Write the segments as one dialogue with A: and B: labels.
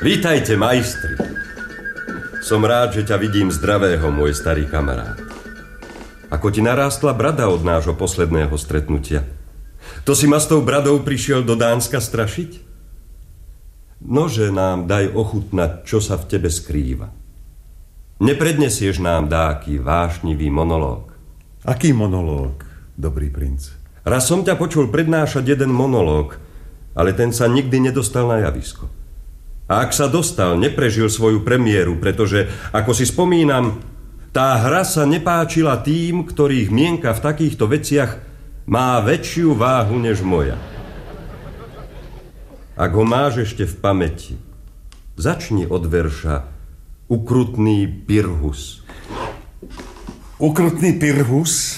A: Vítajte, majstri. Som rád, že ťa vidím zdravého, môj starý kamarát. Ako ti narástla brada od nášho posledného stretnutia? To si ma s tou bradou prišiel do Dánska strašiť? Nože nám daj ochutnať, čo sa v tebe skrýva. Neprednesieš nám dáky vášnivý monológ?
B: Aký monológ, dobrý princ?
A: Raz som ťa počul prednášať jeden monológ, ale ten sa nikdy nedostal na javisko. A ak sa dostal, neprežil svoju premiéru, pretože, ako si spomínam, tá hra sa nepáčila tým, ktorých mienka v takýchto veciach má väčšiu váhu než moja. Ak ho máš ešte v pamäti, začni od verša Ukrutný Pyrrhus.
B: Ukrutný Pyrrhus,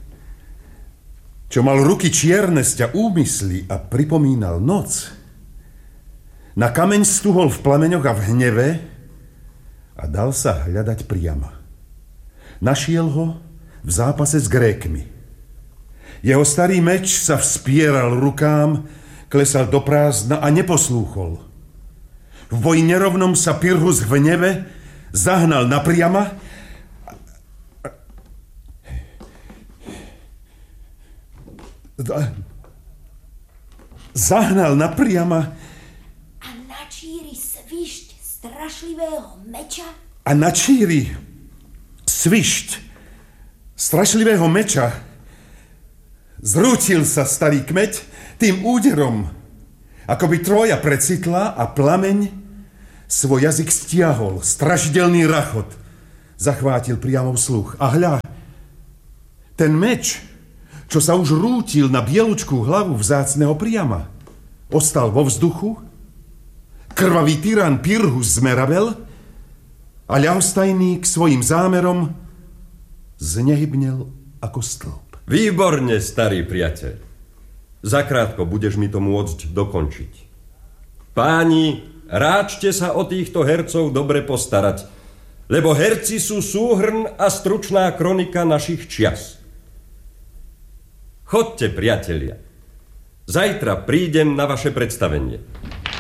B: čo mal ruky čierne z ťa úmysly a pripomínal noc, na kameň stuhol v plameňoch a v hneve a dal sa hľadať priama. Našiel ho v zápase s Grékmi. Jeho starý meč sa vspieral rukám, klesal do prázdna a neposlúchol. V boji nerovnom sa Pyrrhus v hneve zahnal napriama
C: a načíri svišť strašlivého meča.
B: A načíri svišť strašlivého meča zrútil sa starý kmeť tým úderom, ako by Trója precitla a plameň svoj jazyk stiahol. Strašidelný rachot zachvátil priamo sluch. A hľa, ten meč, čo sa už rútil na bielučkú hlavu vzácneho Priama, ostal vo vzduchu, krvavý tyran Pyrrhus zmeravel a ľahostajný k svojim zámerom znehybnel ako stĺp.
A: Výborne, starý priateľ. Zakrátko budeš mi to môcť dokončiť. Páni, ráčte sa o týchto hercov dobre postarať, lebo herci sú súhrn a stručná kronika našich čias. Chodte, priatelia. Zajtra prídem na vaše predstavenie.